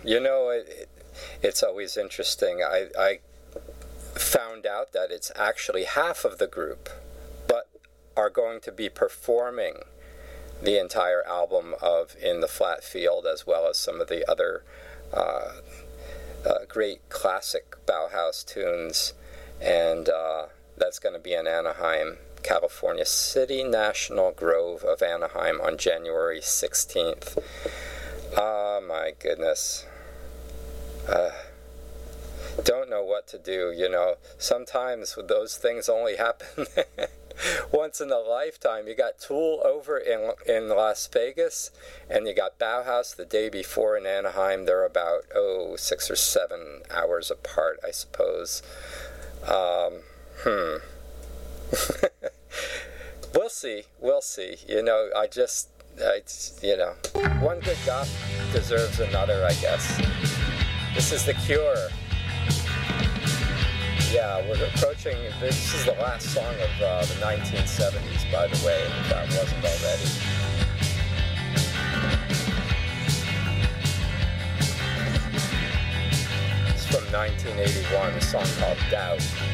It's always interesting. I found out that it's actually half of the group, but are going to be performing the entire album of In the Flat Field, as well as some of the other great classic Bauhaus tunes, and that's going to be in Anaheim, California, City National Grove of Anaheim on January 16th. Oh my goodness. Don't know what to do, Sometimes those things only happen once in a lifetime. You got Tool over in Las Vegas, and you got Bauhaus the day before in Anaheim. They're about 6 or 7 hours apart, I suppose. We'll see. One good goth deserves another, I guess. This is The Cure. Yeah, we're approaching, this is the last song of the 1970s, by the way, if that wasn't already. It's from 1981, a song called Doubt.